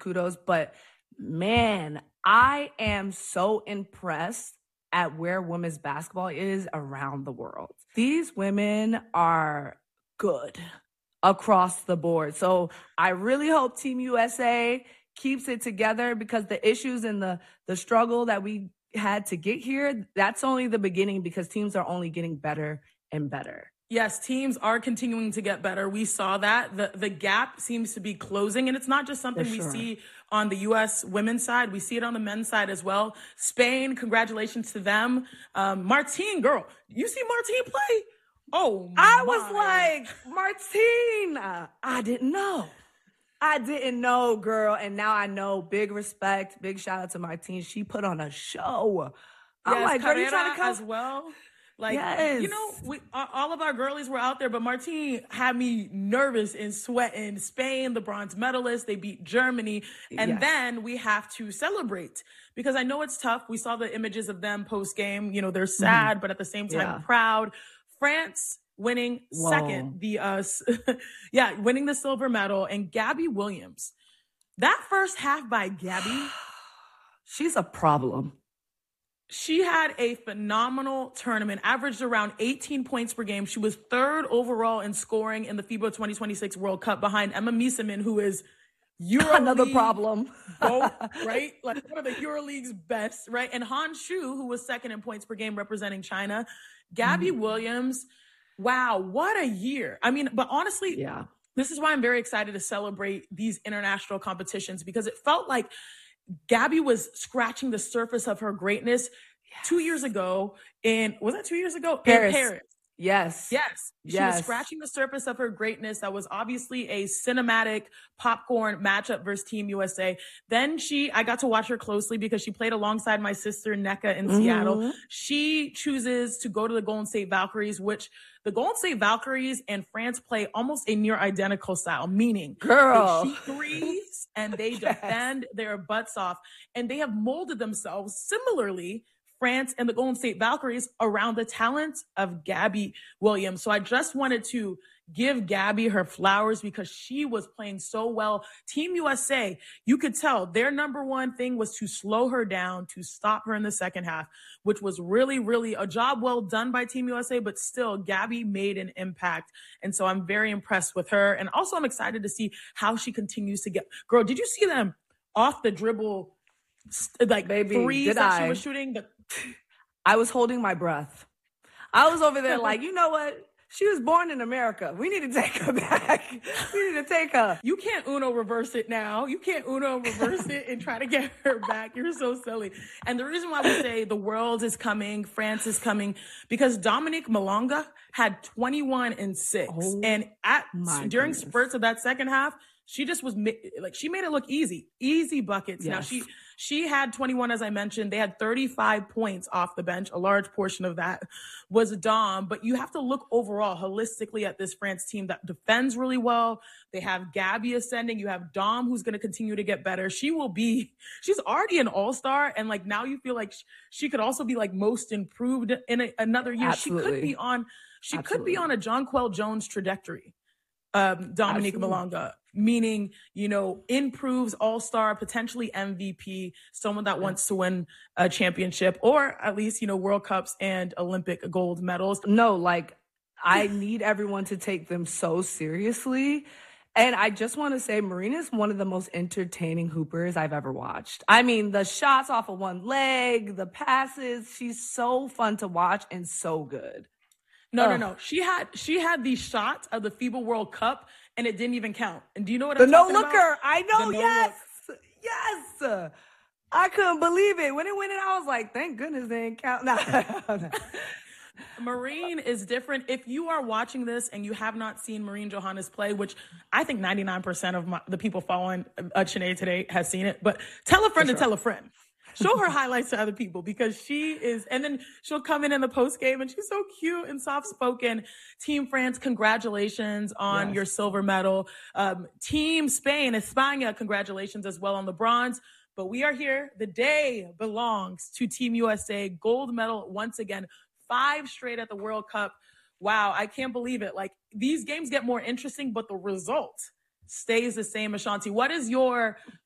kudos. But man, I am so impressed at where women's basketball is around the world. These women are good across the board. So I really hope Team USA keeps it together, because the issues and the struggle that we had to get here, that's only the beginning, because teams are only getting better and better. Yes, teams are continuing to get better. We saw that. The gap seems to be closing, and it's not just something we see on the U.S. women's side. We see it on the men's side as well. Spain, congratulations to them. Martine, girl, you see Martine play? Oh, I was like, Martine, I didn't know, girl. And now I know. Big respect, big shout out to Martine. She put on a show. I'm like, girl, you trying to come as well? Like, yes. You know, all of our girlies were out there, but Martine had me nervous and sweating. Spain, the bronze medalists, they beat Germany. And then we have to celebrate, because I know it's tough. We saw the images of them post-game. You know, they're sad, but at the same time, proud. France winning second, winning the silver medal. And Gabby Williams, that first half by Gabby, she's a problem. She had a phenomenal tournament, averaged around 18 points per game. She was third overall in scoring in the FIBA 2026 World Cup, behind Emma Miesemann, who is another problem. Right? Like one of the EuroLeague's best, right? And Han Shu, who was second in points per game representing China. Gabby Williams, wow, what a year. I mean, but honestly, this is why I'm very excited to celebrate these international competitions, because it felt like Gabby was scratching the surface of her greatness 2 years ago was that 2 years ago? Paris. In Paris. Yes. She was scratching the surface of her greatness. That was obviously a cinematic popcorn matchup versus Team USA. Then I got to watch her closely because she played alongside my sister Nneka in Seattle. She chooses to go to the Golden State Valkyries, which the Golden State Valkyries and France play almost a near identical style, meaning they shoot threes and they defend their butts off. And they have molded themselves similarly, France and the Golden State Valkyries, around the talent of Gabby Williams. So I just wanted to give Gabby her flowers, because she was playing so well. Team USA, you could tell their number one thing was to slow her down, to stop her in the second half, which was really, really a job well done by Team USA, but still Gabby made an impact. And so I'm very impressed with her. And also I'm excited to see how she continues to get, girl, did you see them off the dribble, like threes that she was shooting? I was holding my breath. I was over there like, you know what? She was born in America. We need to take her back. We need to take her. You can't Uno reverse it now. You can't Uno reverse it and try to get her back. You're so silly. And the reason why we say the world is coming, France is coming, because Dominique Malonga had 21 and 6. And during spurts of that second half, she just was like, she made it look easy buckets. Yes. Now she had 21, as I mentioned. They had 35 points off the bench. A large portion of that was Dom, but you have to look overall holistically at this France team that defends really well. They have Gabby ascending. You have Dom, who's going to continue to get better. She's already an all-star. And like, now you feel like she could also be like most improved in another year. Absolutely. She could be on a Jonquel Jones trajectory. Dominique Malonga, meaning, you know, improves all-star, potentially MVP, someone that wants to win a championship, or at least, you know, World Cups and Olympic gold medals. No, like, I need everyone to take them so seriously. And I just want to say, Marina's one of the most entertaining hoopers I've ever watched. I mean, the shots off of one leg, the passes, she's so fun to watch and so good. No. She had the shot of the FIBA World Cup, and it didn't even count. And do you know what I'm talking about? The no-looker. I know, yes. I couldn't believe it. When it went in, I was like, thank goodness they didn't count. No. Marine is different. If you are watching this and you have not seen Marine Johannes play, which I think 99% of the people following Chiney today has seen it, but tell a friend to tell a friend. Show her highlights to other people, because she is, and then she'll come in the post game and she's so cute and soft spoken. Team France, congratulations on your silver medal. Team Spain, España, congratulations as well on the bronze. But we are here. The day belongs to Team USA. Gold medal once again, 5 straight at the World Cup. Wow, I can't believe it. Like, these games get more interesting, but the result stays the same. Ashanti, what is your